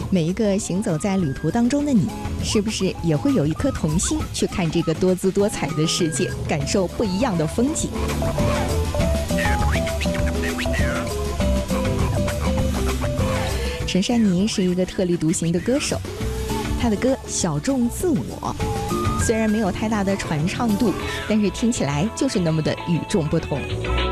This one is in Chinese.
每一个行走在旅途当中的你，是不是也会有一颗童心去看这个多姿多彩的世界，感受不一样的风景？陈珊妮是一个特立独行的歌手，她的歌小众自我，虽然没有太大的传唱度，但是听起来就是那么的与众不同。